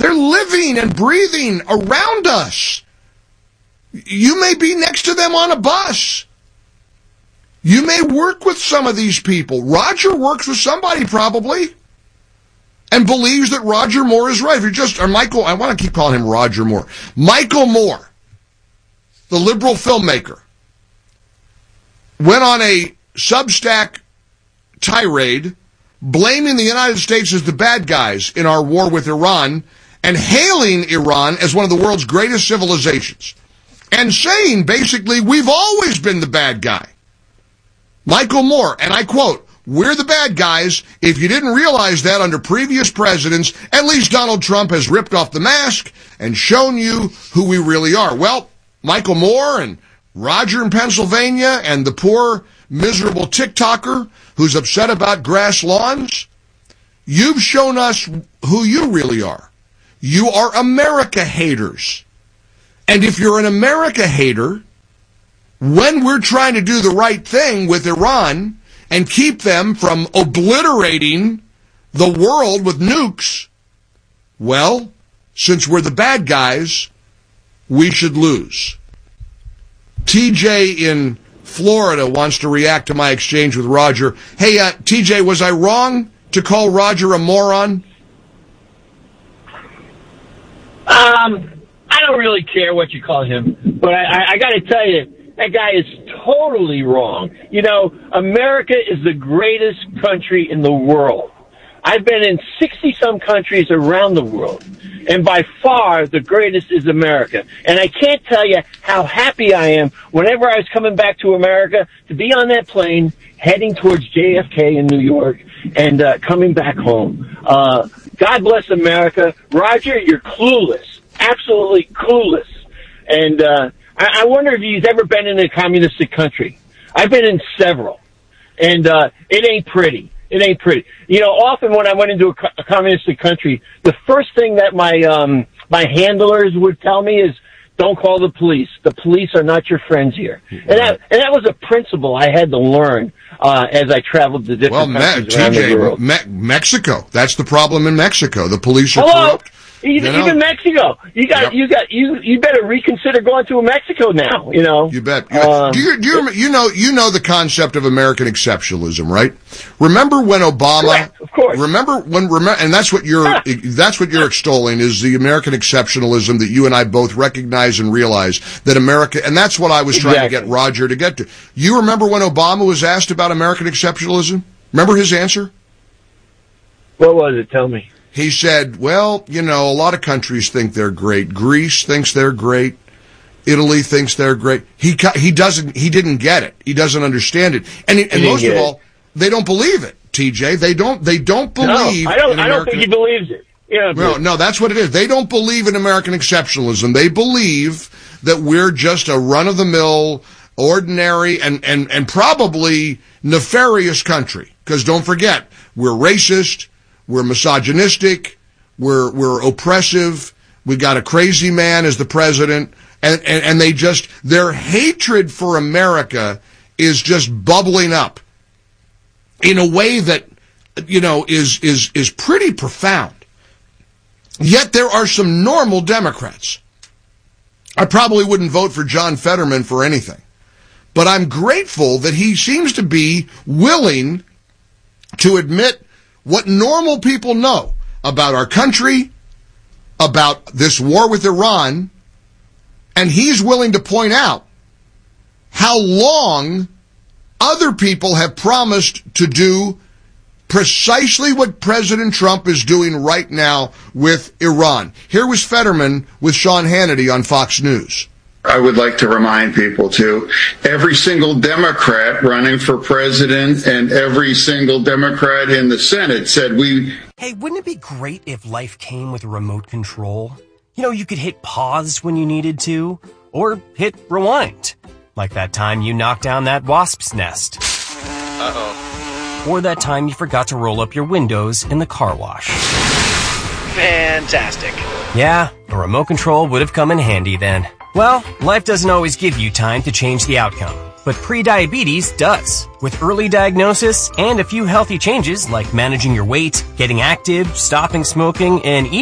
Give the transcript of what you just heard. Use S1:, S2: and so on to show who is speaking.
S1: They're living and breathing around us. You may be next to them on a bus. You may work with some of these people. Roger works with somebody probably and believes that Roger Moore is right. Or Michael, I want to keep calling him Roger Moore. Michael Moore, the liberal filmmaker, went on a Substack tirade blaming the United States as the bad guys in our war with Iran and hailing Iran as one of the world's greatest civilizations and saying, basically, we've always been the bad guy. Michael Moore, and I quote, "We're the bad guys. If you didn't realize that under previous presidents, at least Donald Trump has ripped off the mask and shown you who we really are." Well, Michael Moore and Roger in Pennsylvania and the poor, miserable TikToker who's upset about grass lawns, you've shown us who you really are. You are America haters. And if you're an America hater, when we're trying to do the right thing with Iran and keep them from obliterating the world with nukes, well, since we're the bad guys, we should lose. TJ in Florida wants to react to my exchange with Roger. Hey, TJ, was I wrong to call Roger a moron?
S2: I don't really care what you call him, but I got to tell you, that guy is totally wrong. You know, America is the greatest country in the world. I've been in 60-some countries around the world, and by far the greatest is America. And I can't tell you how happy I am whenever I was coming back to America to be on that plane heading towards JFK in New York and coming back home. God bless America. Roger, you're clueless, absolutely clueless. And I wonder if he's ever been in a communistic country. I've been in several, and it ain't pretty. It ain't pretty. You know, often when I went into a communistic country, the first thing that my handlers would tell me is, don't call the police. The police are not your friends here. And that was a principle I had to learn as I traveled to different countries around the world.
S1: Mexico. That's the problem in Mexico. The police are corrupt.
S2: Even Mexico, you better reconsider going to Mexico now. You know,
S1: you bet. Do you know the concept of American exceptionalism, right? Remember when Obama?
S2: Correct, of course.
S1: And that's what you're extolling is the American exceptionalism that you and I both recognize and realize that America, and that's what I was trying to get Roger to get to. You remember when Obama was asked about American exceptionalism? Remember his answer?
S2: What was it? Tell me.
S1: He said, well, you know, a lot of countries think they're great. Greece thinks they're great. Italy thinks they're great. He didn't get it. He doesn't understand it. And most of all, they don't believe it, TJ. They don't believe.
S2: No, I don't think he believes it. Yeah.
S1: No, that's what it is. They don't believe in American exceptionalism. They believe that we're just a run-of-the-mill, ordinary, and probably nefarious country. Because don't forget, we're racist. We're misogynistic, we're oppressive, we got a crazy man as the president, and their hatred for America is just bubbling up in a way that, you know, is pretty profound. Yet there are some normal Democrats. I probably wouldn't vote for John Fetterman for anything, but I'm grateful that he seems to be willing to admit what normal people know about our country, about this war with Iran, and he's willing to point out how long other people have promised to do precisely what President Trump is doing right now with Iran. Here was Fetterman with Sean Hannity on Fox News.
S3: I would like to remind people, too, every single Democrat running for president and every single Democrat in the Senate said
S4: Hey, wouldn't it be great if life came with a remote control? You know, you could hit pause when you needed to, or hit rewind. Like that time you knocked down that wasp's nest. Uh-oh. Or that time you forgot to roll up your windows in the car wash.
S5: Fantastic.
S4: Yeah, a remote control would have come in handy then. Well, life doesn't always give you time to change the outcome, but prediabetes does. With early diagnosis and a few healthy changes like managing your weight, getting active, stopping smoking, and eating